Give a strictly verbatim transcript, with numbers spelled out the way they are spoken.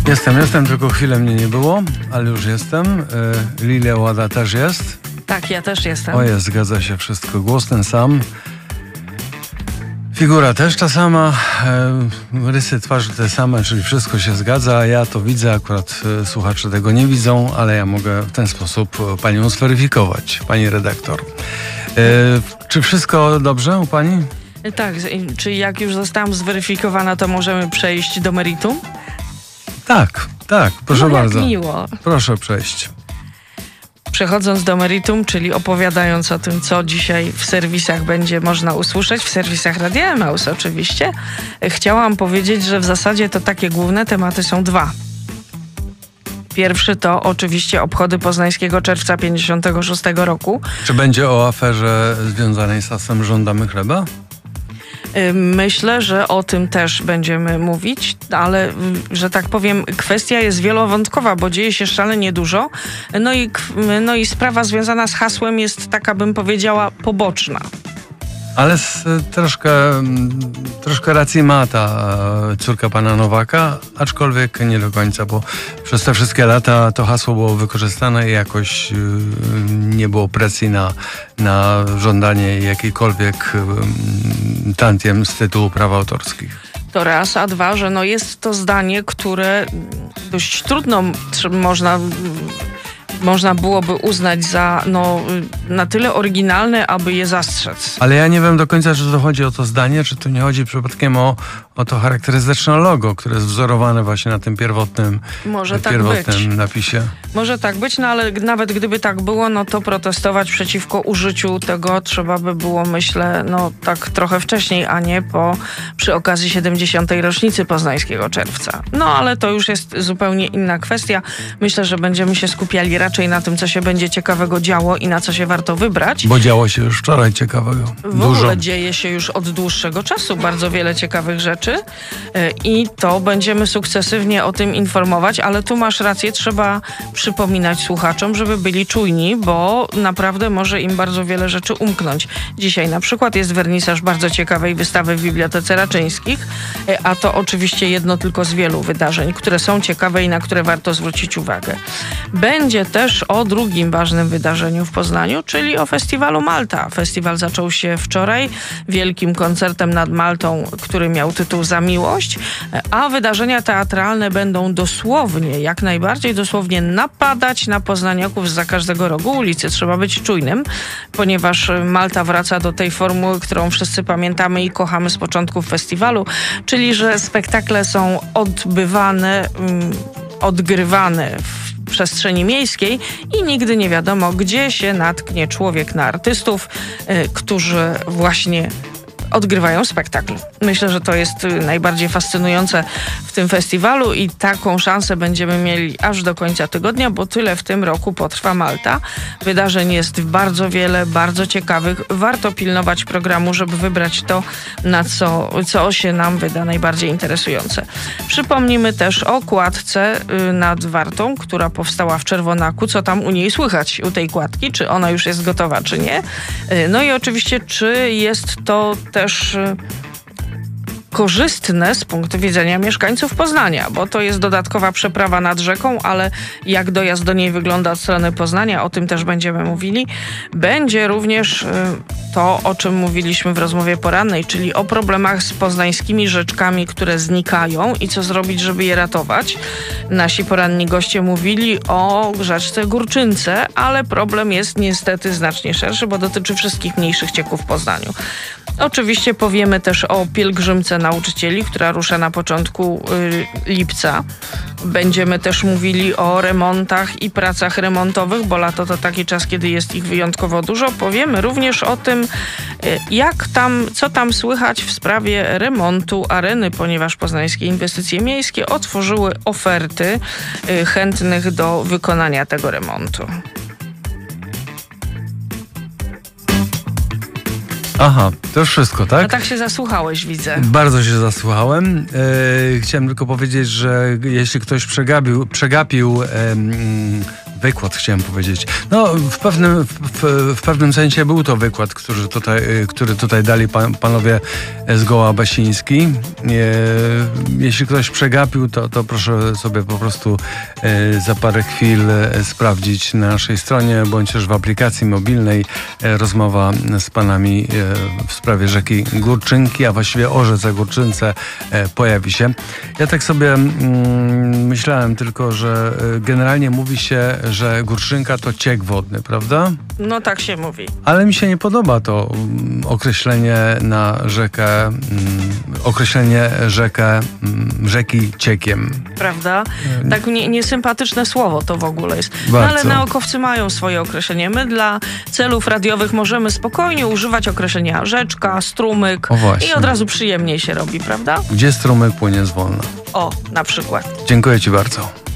Jestem, jestem, tylko chwilę mnie nie było, ale już jestem. Y, Lilia Łada też jest. Tak, ja też jestem. O jest, zgadza się wszystko. Głos ten sam. Figura też ta sama, y, rysy twarzy te same, czyli wszystko się zgadza. Ja to widzę, akurat y, słuchacze tego nie widzą, ale ja mogę w ten sposób y, panią zweryfikować, pani redaktor. Y, czy wszystko dobrze u pani? Tak, czy jak już zostałam zweryfikowana, to możemy przejść do meritum? Tak, tak, proszę no, bardzo. Jak miło. Proszę przejść. Przechodząc do meritum, czyli opowiadając o tym, co dzisiaj w serwisach będzie można usłyszeć, w serwisach Radia Emaus oczywiście, chciałam powiedzieć, że w zasadzie to takie główne tematy są dwa. Pierwszy to oczywiście obchody poznańskiego czerwca pięćdziesiątego szóstego roku. Czy będzie o aferze związanej z hasłem Żądamy chleba? Myślę, że o tym też będziemy mówić, ale, że tak powiem, kwestia jest wielowątkowa, bo dzieje się szalenie dużo. No i, no i sprawa związana z hasłem jest taka, bym powiedziała, poboczna. Ale z, troszkę, troszkę racji ma ta córka pana Nowaka, aczkolwiek nie do końca, bo przez te wszystkie lata to hasło było wykorzystane i jakoś nie było presji na, na żądanie jakiejkolwiek tantiem z tytułu praw autorskich. To raz, a dwa, że no jest to zdanie, które dość trudno można... można byłoby uznać za no, na tyle oryginalne, aby je zastrzec. Ale ja nie wiem do końca, czy to chodzi o to zdanie, czy tu nie chodzi przypadkiem o, o to charakterystyczne logo, które jest wzorowane właśnie na tym pierwotnym, Może tak pierwotnym być. napisie. Może tak być, no ale nawet gdyby tak było, no to protestować przeciwko użyciu tego trzeba by było, myślę, no tak trochę wcześniej, a nie po przy okazji siedemdziesiątej rocznicy poznańskiego czerwca. No ale to już jest zupełnie inna kwestia. Myślę, że będziemy się skupiali raczej na tym, co się będzie ciekawego działo i na co się warto wybrać. Bo działo się już wczoraj ciekawego. W Dużo. ogóle dzieje się już od dłuższego czasu bardzo wiele ciekawych rzeczy i to będziemy sukcesywnie o tym informować, ale tu masz rację, trzeba przypominać słuchaczom, żeby byli czujni, bo naprawdę może im bardzo wiele rzeczy umknąć. Dzisiaj na przykład jest wernisaż bardzo ciekawej wystawy w Bibliotece Raczyńskich, a to oczywiście jedno tylko z wielu wydarzeń, które są ciekawe i na które warto zwrócić uwagę. Będzie też o drugim ważnym wydarzeniu w Poznaniu, czyli o festiwalu Malta. Festiwal zaczął się wczoraj wielkim koncertem nad Maltą, który miał tytuł Za miłość, a wydarzenia teatralne będą dosłownie, jak najbardziej dosłownie napadać na poznaniaków zza każdego rogu ulicy. Trzeba być czujnym, ponieważ Malta wraca do tej formuły, którą wszyscy pamiętamy i kochamy z początków festiwalu, czyli że spektakle są odbywane, odgrywane w przestrzeni miejskiej i nigdy nie wiadomo, gdzie się natknie człowiek na artystów, y, którzy właśnie odgrywają spektakl. Myślę, że to jest najbardziej fascynujące w tym festiwalu i taką szansę będziemy mieli aż do końca tygodnia, bo tyle w tym roku potrwa Malta. Wydarzeń jest bardzo wiele, bardzo ciekawych. Warto pilnować programu, żeby wybrać to, na co, co się nam wyda najbardziej interesujące. Przypomnimy też o kładce nad Wartą, która powstała w Czerwonaku. Co tam u niej słychać, u tej kładki? Czy ona już jest gotowa, czy nie? No i oczywiście, czy jest to też korzystne z punktu widzenia mieszkańców Poznania, bo to jest dodatkowa przeprawa nad rzeką, ale jak dojazd do niej wygląda od strony Poznania, o tym też będziemy mówili. Będzie również to, o czym mówiliśmy w rozmowie porannej, czyli o problemach z poznańskimi rzeczkami, które znikają i co zrobić, żeby je ratować. Nasi poranni goście mówili o rzeczce Górczynce, ale problem jest niestety znacznie szerszy, bo dotyczy wszystkich mniejszych cieków w Poznaniu. Oczywiście powiemy też o pielgrzymce nauczycieli, która rusza na początku y, lipca. Będziemy też mówili o remontach i pracach remontowych, bo lato to taki czas, kiedy jest ich wyjątkowo dużo. Powiemy również o tym, y, jak tam, co tam słychać w sprawie remontu areny, ponieważ Poznańskie Inwestycje Miejskie otworzyły oferty y, chętnych do wykonania tego remontu. Aha, to już wszystko, tak? A tak się zasłuchałeś, widzę. Bardzo się zasłuchałem. E, chciałem tylko powiedzieć, że jeśli ktoś przegapił, przegapił e, Wykład chciałem powiedzieć. No, w pewnym, w, w pewnym sensie był to wykład, który tutaj, który tutaj dali pan, panowie z Goła Basiński. E, jeśli ktoś przegapił, to, to proszę sobie po prostu e, za parę chwil sprawdzić na naszej stronie, bądź też w aplikacji mobilnej e, rozmowa z panami e, w sprawie rzeki Górczynki, a właściwie o rzece Górczynce e, pojawi się. Ja tak sobie mm, myślałem tylko, że generalnie mówi się, że Górczynka to ciek wodny, prawda? No tak się mówi. Ale mi się nie podoba to mm, określenie na rzekę, mm, określenie rzekę, mm, rzeki ciekiem. Prawda? Tak nie, niesympatyczne słowo to w ogóle jest. No, Bardzo. ale naukowcy mają swoje określenie. My dla celów radiowych możemy spokojnie używać określenia rzeczka, strumyk O właśnie. i od razu przyjemniej się robi, prawda? Gdzie strumyk płynie zwolna. O, na przykład. Dziękuję ci bardzo.